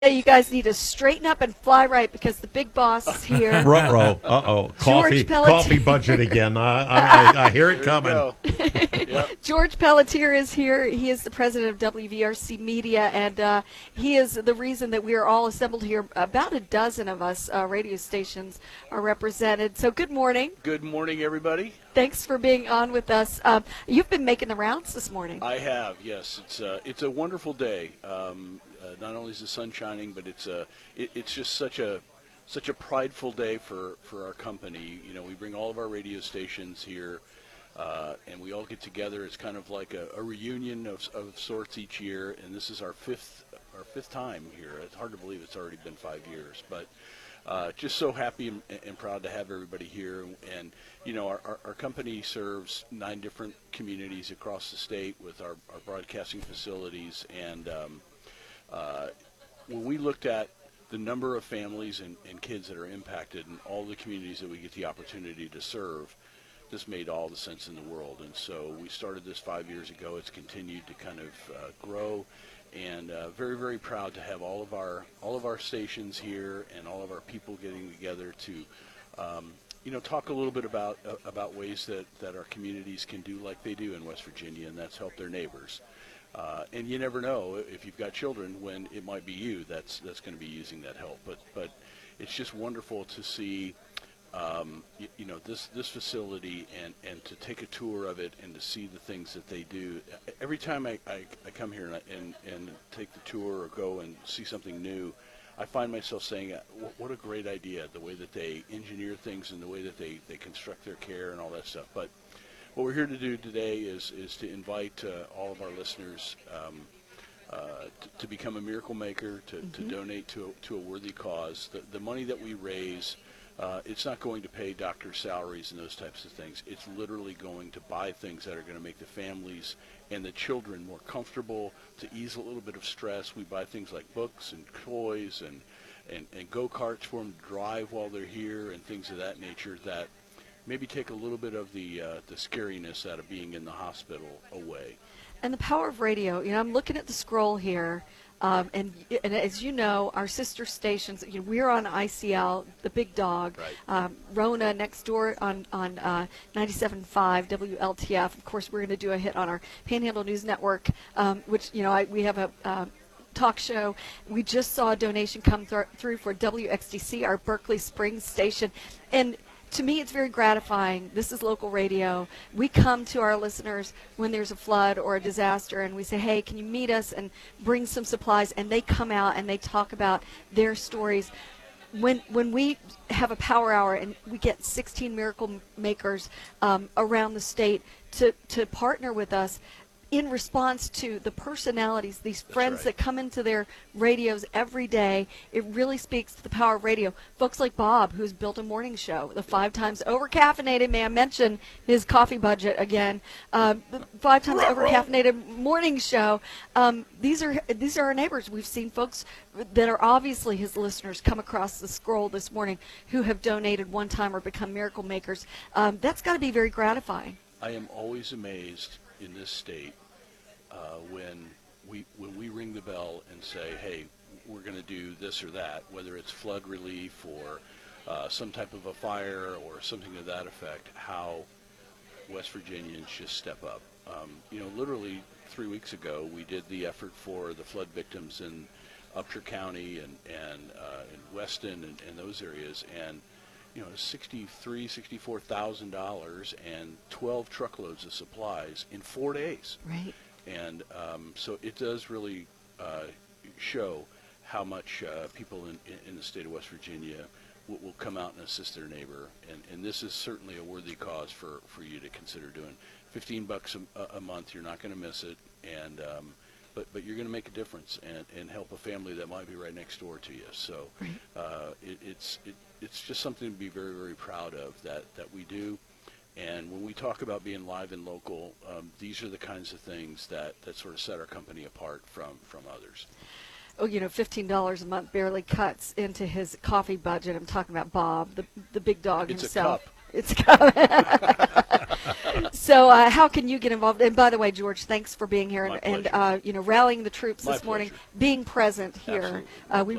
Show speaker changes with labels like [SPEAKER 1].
[SPEAKER 1] You guys need to straighten up and fly right because the big boss is here.
[SPEAKER 2] Ruh-roh. Uh-oh.
[SPEAKER 1] George
[SPEAKER 2] Coffee budget again. I hear it coming.
[SPEAKER 3] Yep.
[SPEAKER 1] George Pelletier is here. He is the president of WVRC Media, and he is the reason that we are all assembled here. About a dozen of us radio stations are represented. So good morning.
[SPEAKER 3] Good morning, everybody.
[SPEAKER 1] Thanks for being on with us. You've been making the rounds this morning.
[SPEAKER 3] I have, yes. It's a wonderful day. Not only is the sun shining, but it's just such a prideful day for our company. You know, we bring all of our radio stations here, and we all get together. It's kind of like a reunion of sorts each year, and this is our fifth time here. It's hard to believe it's already been 5 years, but just so happy and proud to have everybody here. And you know, our company serves 9 different communities across the state with our broadcasting facilities, and when we looked at the number of families and kids that are impacted in all the communities that we get the opportunity to serve, this made all the sense in the world. And so we started this 5 years ago. It's continued to kind of grow, and very, very proud to have all of our stations here and all of our people getting together to talk a little bit about ways that our communities can do like they do in West Virginia, and that's help their neighbors. And you never know if you've got children when it might be you that's going to be using that help. But it's just wonderful to see this facility and to take a tour of it and to see the things that they do. Every time I come here and take the tour or go and see something new, I find myself saying, what a great idea, the way that they engineer things and the way that they construct their care and all that stuff. But what we're here to do today is to invite all of our listeners to become a miracle maker, to donate to a worthy cause. The money that we raise, it's not going to pay doctors' salaries and those types of things. It's literally going to buy things that are going to make the families and the children more comfortable, to ease a little bit of stress. We buy things like books and toys and go-karts for them to drive while they're here and things of that nature that maybe take a little bit of the scariness out of being in the hospital away.
[SPEAKER 1] And the power of radio. You know, I'm looking at the scroll here, and as you know, our sister stations. You know, we're on ICL, the big dog.
[SPEAKER 3] Right.
[SPEAKER 1] Rona next door on 97.5 WLTF. Of course, we're going to do a hit on our Panhandle News Network, which we have a talk show. We just saw a donation come through for WXDC, our Berkeley Springs station, and to me, it's very gratifying. This is local radio. We come to our listeners when there's a flood or a disaster, and we say, hey, can you meet us and bring some supplies? And they come out and they talk about their stories. When we have a power hour and we get 16 miracle makers around the state to partner with us, in response to the personalities, these friends that come into their radios every day, it really speaks to the power of radio. Folks like Bob, who's built a morning show, the 5 times over-caffeinated, may I mention his coffee budget again, the 5 times over-caffeinated morning show. These are our neighbors. We've seen folks that are obviously his listeners come across the scroll this morning who have donated one time or become miracle makers. That's got to be very gratifying.
[SPEAKER 3] I am always amazed in this state when we ring the bell and say, hey, we're going to do this or that, whether it's flood relief or some type of a fire or something to that effect, how West Virginians just step up. Literally 3 weeks ago, we did the effort for the flood victims in Upshur County and in Weston and those areas, and $64,000 and 12 truckloads of supplies in 4 days.
[SPEAKER 1] Right.
[SPEAKER 3] And so it does really show how much people in the state of West Virginia will come out and assist their neighbor. And this is certainly a worthy cause for you to consider doing. $15 a month, you're not going to miss it. And but you're going to make a difference and help a family that might be right next door to you. So it's just something to be very, very proud of that we do. And when we talk about being live and local, these are the kinds of things that sort of set our company apart from others.
[SPEAKER 1] Oh, $15 a month barely cuts into his coffee budget. I'm talking about Bob, the big dog
[SPEAKER 3] it's
[SPEAKER 1] himself.
[SPEAKER 3] A cup.
[SPEAKER 1] It's a cup. So how can you get involved? And by the way, George, thanks for being here
[SPEAKER 3] My
[SPEAKER 1] and
[SPEAKER 3] pleasure.
[SPEAKER 1] rallying the troops
[SPEAKER 3] My
[SPEAKER 1] this morning,
[SPEAKER 3] pleasure.
[SPEAKER 1] being present here.
[SPEAKER 3] Absolutely. My
[SPEAKER 1] We